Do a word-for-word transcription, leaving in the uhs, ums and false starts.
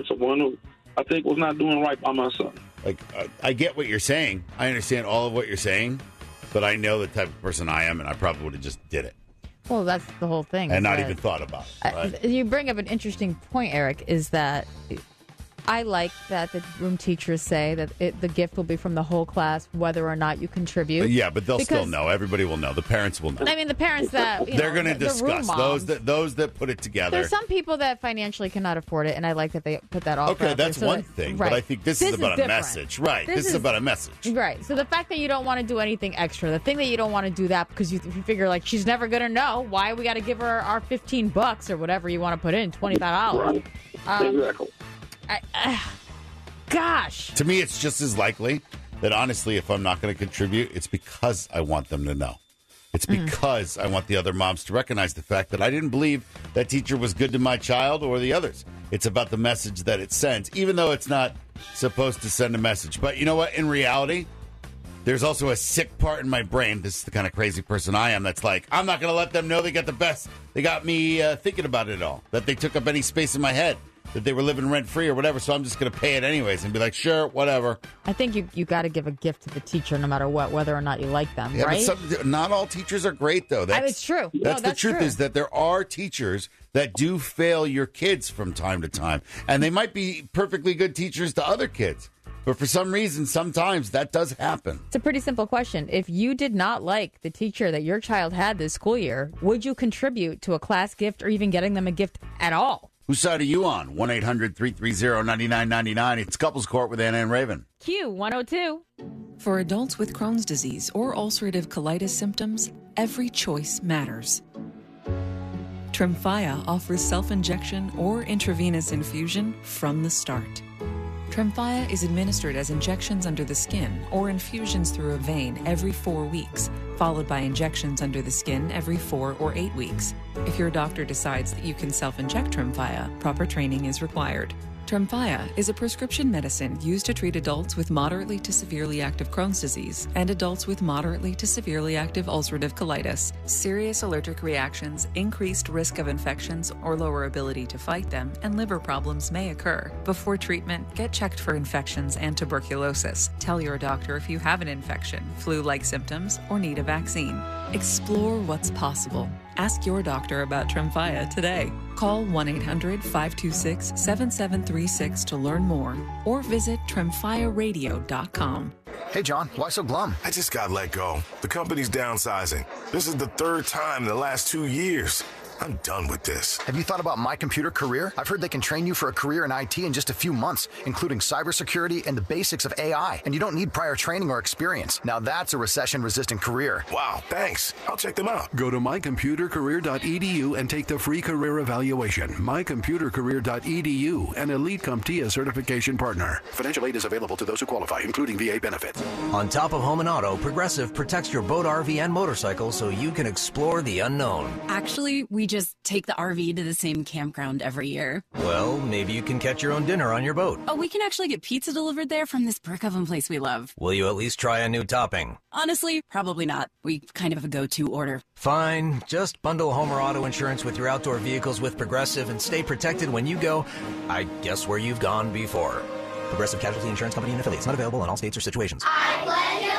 for someone who I think was not doing right by my son. Like, I, I get what you're saying. I understand all of what you're saying, but I know the type of person I am, and I probably would have just did it. Well, that's the whole thing. And not that, even thought about it. Right? I, you bring up an interesting point, Eric, is that I like that the room teachers say that it, the gift will be from the whole class, whether or not you contribute. Yeah, but they'll because, still know. Everybody will know. The parents will know. I mean, the parents that you they're know, going to the, discuss the those that those that put it together. There's some people that financially cannot afford it, and I like that they put that off. Okay, that's so one that, thing, right. but I think this, this is about is a message, right? This, this is, is about a message, right? So the fact that you don't want to do anything extra, the thing that you don't want to do that because you, you figure like she's never going to know why we got to give her our fifteen bucks or whatever you want to put in, twenty-five dollars. Right. Um, exactly. I, uh, Gosh. To me, it's just as likely that, honestly, if I'm not going to contribute, it's because I want them to know. It's because mm. I want the other moms to recognize the fact that I didn't believe that teacher was good to my child or the others. It's about the message that it sends, even though it's not supposed to send a message. But you know what? In reality, there's also a sick part in my brain. This is the kind of crazy person I am that's like, I'm not going to let them know they got the best. They got me uh, thinking about it all, that they took up any space in my head, that they were living rent-free or whatever, so I'm just going to pay it anyways and be like, sure, whatever. I think you you got to give a gift to the teacher no matter what, whether or not you like them, yeah, right? But some, not all teachers are great, though. That's, I, it's true. That's, no, the that's truth true. is that there are teachers that do fail your kids from time to time, and they might be perfectly good teachers to other kids. But for some reason, sometimes that does happen. It's a pretty simple question. If you did not like the teacher that your child had this school year, would you contribute to a class gift or even getting them a gift at all? Whose side are you on? one eight hundred three three zero nine nine nine nine. It's Couples Court with Anna and Raven. Q one oh two. For adults with Crohn's disease or ulcerative colitis symptoms, every choice matters. Tremfya offers self-injection or intravenous infusion from the start. Tremfya is administered as injections under the skin or infusions through a vein every four weeks, followed by injections under the skin every four or eight weeks. If your doctor decides that you can self-inject Tremfya, proper training is required. Tremfya is a prescription medicine used to treat adults with moderately to severely active Crohn's disease and adults with moderately to severely active ulcerative colitis. Serious allergic reactions, increased risk of infections or lower ability to fight them, and liver problems may occur. Before treatment, get checked for infections and tuberculosis. Tell your doctor if you have an infection, flu-like symptoms, or need a vaccine. Explore what's possible. Ask your doctor about Tremfya today. Call one eight hundred five two six seven seven three six to learn more or visit tremfya radio dot com. Hey, John, why so glum? I just got let go. The company's downsizing. This is the third time in the last two years. I'm done with this. Have you thought about My Computer Career? I've heard they can train you for a career in I T in just a few months, including cybersecurity and the basics of A I. And you don't need prior training or experience. Now that's a recession-resistant career. Wow, thanks. I'll check them out. Go to my computer career dot e d u and take the free career evaluation. my computer career dot e d u, an Elite CompTIA certification partner. Financial aid is available to those who qualify, including V A benefits. On top of home and auto, Progressive protects your boat, R V, and motorcycle so you can explore the unknown. Actually, we just take the R V to the same campground every year. Well, maybe you can catch your own dinner on your boat. Oh, we can actually get pizza delivered there from this brick oven place we love. Will you at least try a new topping? Honestly, probably not. We kind of have a go-to order. Fine. Just bundle home or auto insurance with your outdoor vehicles with Progressive and stay protected when you go, I guess, where you've gone before. Progressive Casualty Insurance Company and affiliates. Not available in all states or situations. I pledge